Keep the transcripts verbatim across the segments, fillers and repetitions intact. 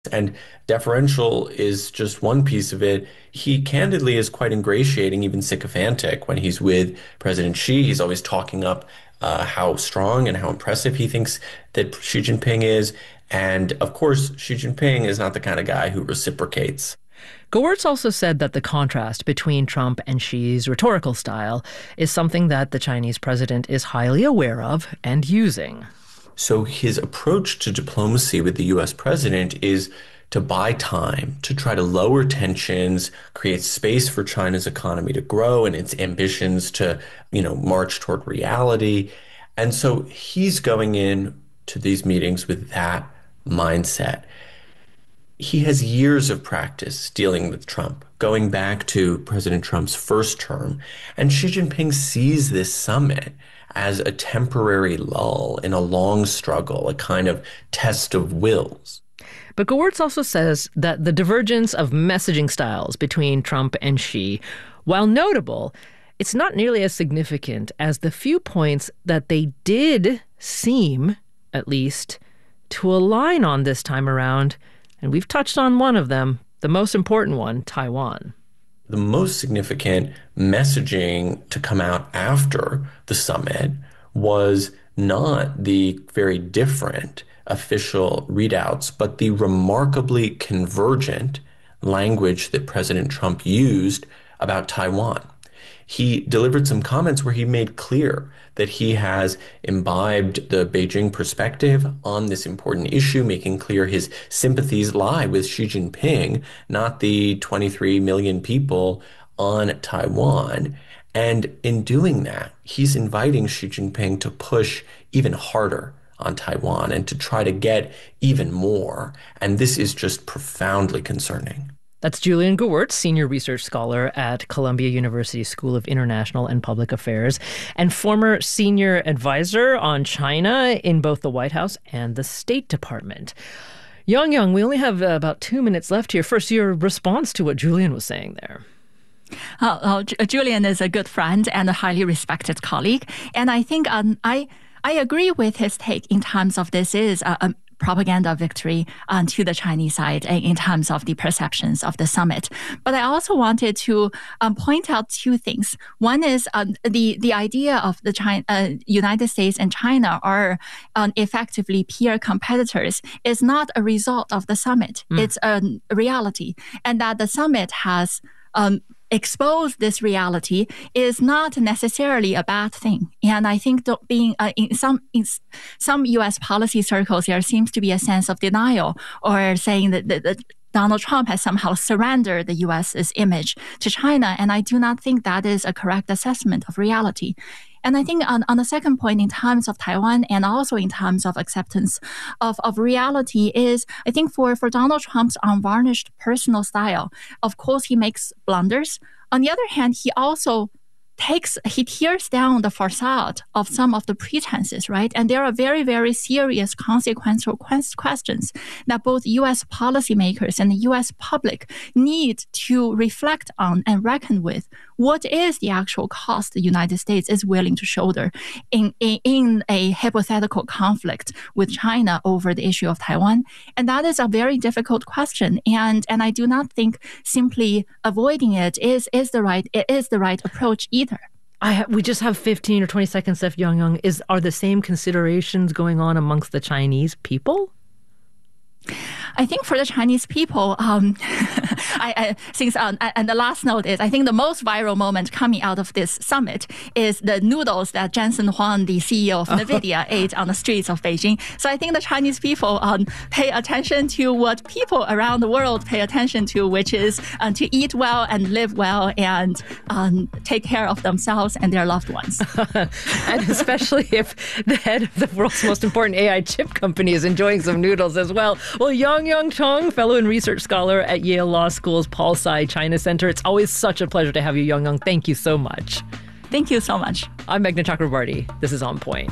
And deferential is just one piece of it. He candidly is quite ingratiating, even sycophantic when he's with President Xi. He's always talking up uh, how strong and how impressive he thinks that Xi Jinping is. And of course, Xi Jinping is not the kind of guy who reciprocates. Gewirtz also said that the contrast between Trump and Xi's rhetorical style is something that the Chinese president is highly aware of and using. So his approach to diplomacy with the U S president is to buy time, to try to lower tensions, create space for China's economy to grow and its ambitions to, you know, march toward reality. And so he's going in to these meetings with that mindset. He has years of practice dealing with Trump, going back to President Trump's first term. And Xi Jinping sees this summit as a temporary lull in a long struggle, a kind of test of wills. But Gewirtz also says that the divergence of messaging styles between Trump and Xi, while notable, it's not nearly as significant as the few points that they did seem, at least, to align on this time around. And we've touched on one of them, the most important one, Taiwan. The most significant messaging to come out after the summit was not the very different official readouts, but the remarkably convergent language that President Trump used about Taiwan. He delivered some comments where he made clear that he has imbibed the Beijing perspective on this important issue, making clear his sympathies lie with Xi Jinping, not the twenty-three million people on Taiwan. And in doing that, he's inviting Xi Jinping to push even harder on Taiwan and to try to get even more. And this is just profoundly concerning. That's Julian Gewirtz, senior research scholar at Columbia University School of International and Public Affairs and former senior advisor on China in both the White House and the State Department. Yang Yang, we only have uh, about two minutes left here. First, your response to what Julian was saying there. Uh, uh, Julian is a good friend and a highly respected colleague. And I think um, I, I agree with his take in terms of this is a, a propaganda victory um, to the Chinese side in terms of the perceptions of the summit. But I also wanted to um, point out two things. One is um, the, the idea of the China, uh, United States and China are um, effectively peer competitors is not a result of the summit. Mm. It's a reality. And that the summit has um, expose this reality is not necessarily a bad thing. And I think that being uh, in some in some U S policy circles, there seems to be a sense of denial or saying that, that, that Donald Trump has somehow surrendered the U S's image to China. And I do not think that is a correct assessment of reality. And I think on, on the second point, in terms of Taiwan and also in terms of acceptance of, of reality is, I think for, for Donald Trump's unvarnished personal style, of course, he makes blunders. On the other hand, he also takes, he tears down the facade of some of the pretenses, right? And there are very, very serious consequential quest- questions that both U S policymakers and the U S public need to reflect on and reckon with. What is the actual cost the United States is willing to shoulder in, in, in a hypothetical conflict with China over the issue of Taiwan? And that is a very difficult question. And, and I do not think simply avoiding it is, is the right, it is the right approach either. I ha- we just have fifteen or twenty seconds left, Yang Yang. Is, are the same considerations going on amongst the Chinese people? I think for the Chinese people, um, I, I since um, and the last note is I think the most viral moment coming out of this summit is the noodles that Jensen Huang, the C E O of NVIDIA, ate on the streets of Beijing. So I think the Chinese people um, pay attention to what people around the world pay attention to, which is um, to eat well and live well and um, take care of themselves and their loved ones. And especially if the head of the world's most important A I chip company is enjoying some noodles as well. Well, Yang Yang Chong, fellow and research scholar at Yale Law School's Paul Tsai China Center. It's always such a pleasure to have you, Yang Yang. Thank you so much. Thank you so much. I'm Meghna Chakrabarty. This is On Point.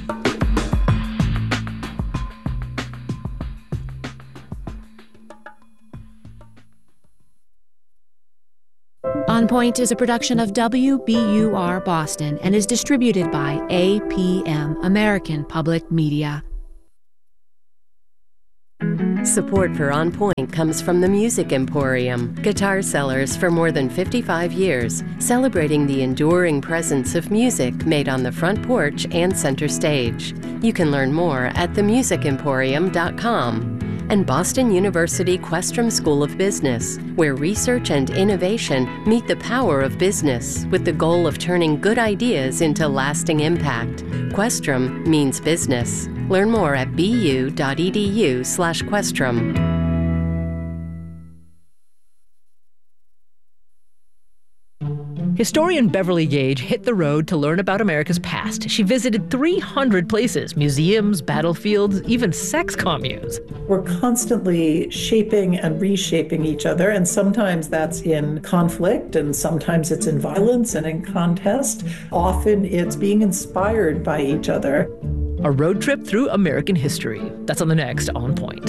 On Point is a production of W B U R Boston and is distributed by A P M, American Public Media. Support for On Point comes from the Music Emporium, guitar sellers for more than fifty-five years, celebrating the enduring presence of music made on the front porch and center stage. You can learn more at the music emporium dot com. And Boston University Questrom School of Business, where research and innovation meet the power of business with the goal of turning good ideas into lasting impact. Questrom means business. Learn more at bu.edu slash Questrom. Historian Beverly Gage hit the road to learn about America's past. She visited three hundred places, museums, battlefields, even sex communes. We're constantly shaping and reshaping each other, and sometimes that's in conflict, and sometimes it's in violence and in contest. Often it's being inspired by each other. A road trip through American history. That's on the next On Point.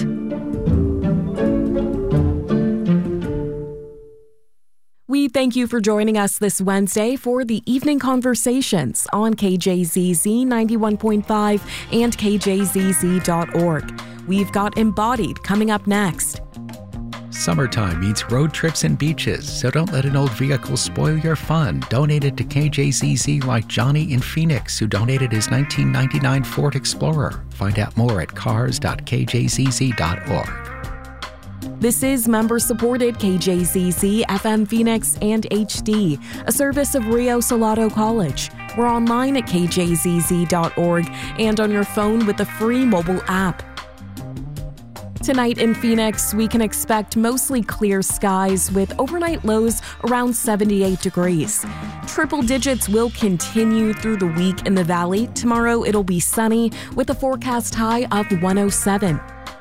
We thank you for joining us this Wednesday for the Evening Conversations on K J Z Z ninety-one point five and K J Z Z dot org. We've got Embodied coming up next. Summertime means road trips and beaches, so don't let an old vehicle spoil your fun. Donate it to K J Z Z like Johnny in Phoenix, who donated his nineteen ninety-nine Ford Explorer. Find out more at cars dot K J Z Z dot org. This is member-supported K J Z Z, F M Phoenix, and H D, a service of Rio Salado College. We're online at K J Z Z dot org and on your phone with the free mobile app. Tonight in Phoenix, we can expect mostly clear skies with overnight lows around seventy-eight degrees. Triple digits will continue through the week in the valley. Tomorrow it'll be sunny with a forecast high of one oh seven.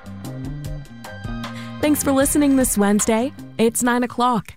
Thanks for listening this Wednesday. It's nine o'clock.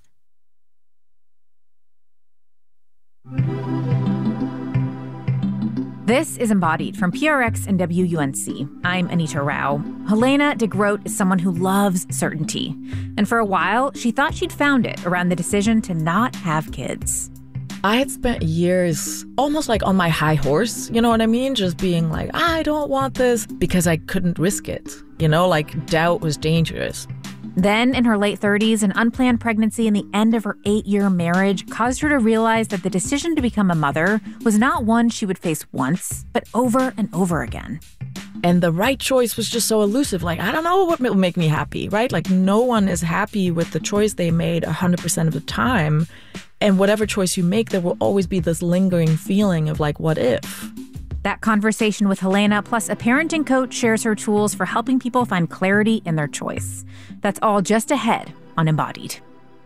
This is Embodied from P R X and W U N C. I'm Anita Rao. Helena de Groot is someone who loves certainty. And for a while, she thought she'd found it around the decision to not have kids. I had spent years almost like on my high horse, you know what I mean? Just being like, I don't want this because I couldn't risk it. You know, like doubt was dangerous. Then, in her late thirties, an unplanned pregnancy and the end of her eight-year marriage caused her to realize that the decision to become a mother was not one she would face once, but over and over again. And the right choice was just so elusive. Like, I don't know what will make me happy, right? Like, no one is happy with the choice they made one hundred percent of the time. And whatever choice you make, there will always be this lingering feeling of, like, what if? That conversation with Helena, plus a parenting coach, shares her tools for helping people find clarity in their choice. That's all just ahead on Embodied.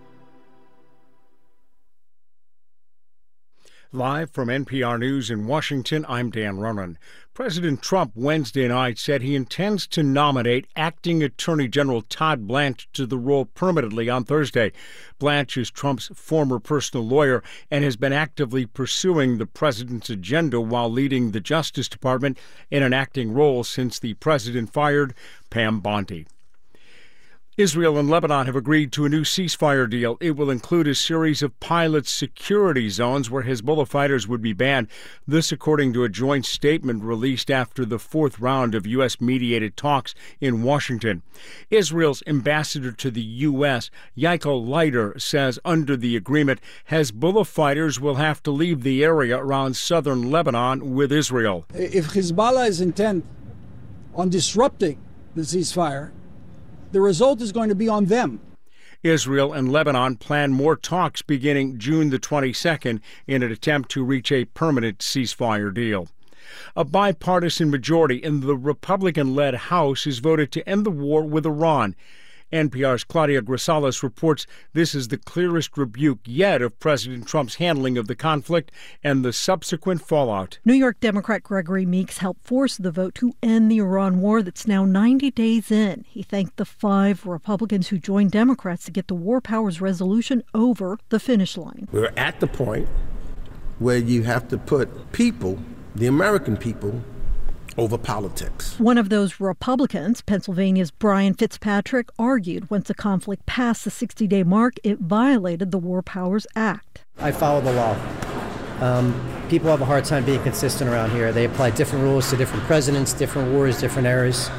Live from N P R News in Washington, I'm Dan Ronan. President Trump Wednesday night said he intends to nominate acting Attorney General Todd Blanche to the role permanently on Thursday. Blanche is Trump's former personal lawyer and has been actively pursuing the president's agenda while leading the Justice Department in an acting role since the president fired Pam Bondi. Israel and Lebanon have agreed to a new ceasefire deal. It will include a series of pilot security zones where Hezbollah fighters would be banned. This, according to a joint statement released after the fourth round of U S-mediated talks in Washington. Israel's ambassador to the U S, Yaakov Leiter, says under the agreement, Hezbollah fighters will have to leave the area around southern Lebanon with Israel. If Hezbollah is intent on disrupting the ceasefire, the result is going to be on them. Israel and Lebanon plan more talks beginning June the twenty-second in an attempt to reach a permanent ceasefire deal. A bipartisan majority in the Republican-led House has voted to end the war with Iran. N P R's Claudia Grisales reports this is the clearest rebuke yet of President Trump's handling of the conflict and the subsequent fallout. New York Democrat Gregory Meeks helped force the vote to end the Iran war that's now ninety days in. He thanked the five Republicans who joined Democrats to get the War Powers Resolution over the finish line. We're at the point where you have to put people, the American people, over politics. One of those Republicans, Pennsylvania's Brian Fitzpatrick, argued once the conflict passed the sixty-day mark, it violated the War Powers Act. I follow the law. Um, people have a hard time being consistent around here. They apply different rules to different presidents, different wars, different eras.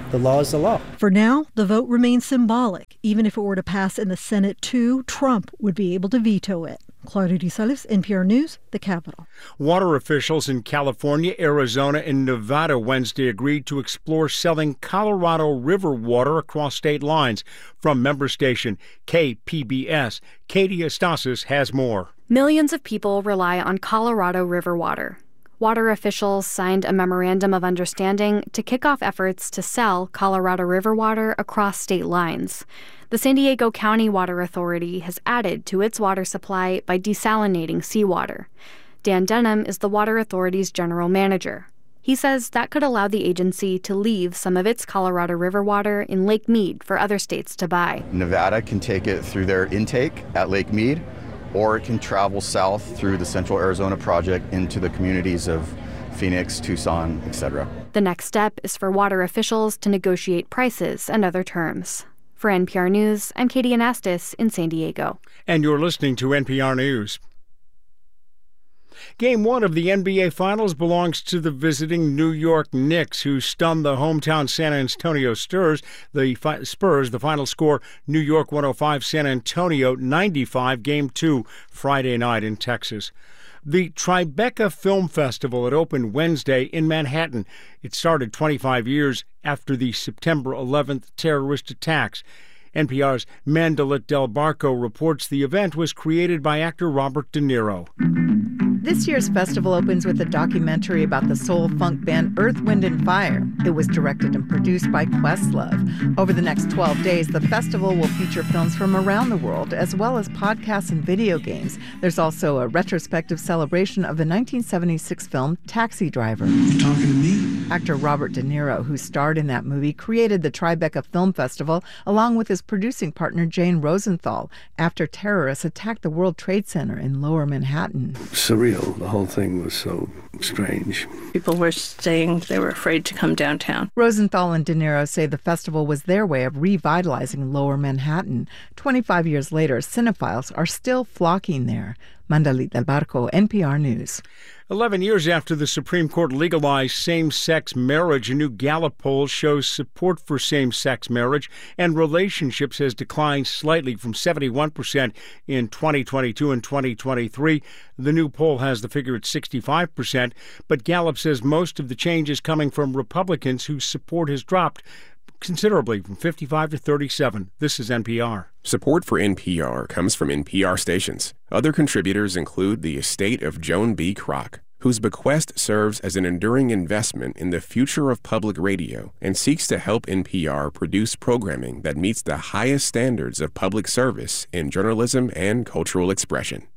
the law is the law. For now, the vote remains symbolic. Even if it were to pass in the Senate too, Trump would be able to veto it. Claudia De Salis, N P R News, the Capitol. Water officials in California, Arizona, and Nevada Wednesday agreed to explore selling Colorado River water across state lines. From member station K P B S, Katie Estasis has more. Millions of people rely on Colorado River water. Water officials signed a memorandum of understanding to kick off efforts to sell Colorado River water across state lines. The San Diego County Water Authority has added to its water supply by desalinating seawater. Dan Denham is the Water Authority's general manager. He says that could allow the agency to leave some of its Colorado River water in Lake Mead for other states to buy. Nevada can take it through their intake at Lake Mead, or it can travel south through the Central Arizona Project into the communities of Phoenix, Tucson, et cetera. The next step is for water officials to negotiate prices and other terms. For N P R News, I'm Katie Anastas in San Diego. And you're listening to N P R News. Game one of the N B A Finals belongs to the visiting New York Knicks, who stunned the hometown San Antonio Spurs. The fi- Spurs, the final score, New York one oh five, San Antonio ninety-five, Game two, Friday night in Texas. The Tribeca Film Festival, it opened Wednesday in Manhattan. It started twenty-five years after the September eleventh terrorist attacks. N P R's Mandalit Del Barco reports the event was created by actor Robert De Niro. This year's festival opens with a documentary about the soul-funk band Earth, Wind and Fire. It was directed and produced by Questlove. Over the next twelve days, the festival will feature films from around the world, as well as podcasts and video games. There's also a retrospective celebration of the nineteen seventy-six film Taxi Driver. You talking to me? Actor Robert De Niro, who starred in that movie, created the Tribeca Film Festival along with his producing partner Jane Rosenthal after terrorists attacked the World Trade Center in Lower Manhattan. Surreal. The whole thing was so strange. People were saying they were afraid to come downtown. Rosenthal and De Niro say the festival was their way of revitalizing Lower Manhattan. twenty-five years later, cinephiles are still flocking there. Mandalit Del Barco, N P R News. Eleven years after the Supreme Court legalized same-sex marriage, a new Gallup poll shows support for same-sex marriage and relationships has declined slightly from seventy-one percent in twenty twenty-two and twenty twenty-three. The new poll has the figure at sixty-five percent, but Gallup says most of the change is coming from Republicans whose support has dropped considerably from fifty-five to thirty-seven. This is N P R. Support for N P R comes from N P R stations. Other contributors include the estate of Joan B. Kroc, whose bequest serves as an enduring investment in the future of public radio and seeks to help N P R produce programming that meets the highest standards of public service in journalism and cultural expression.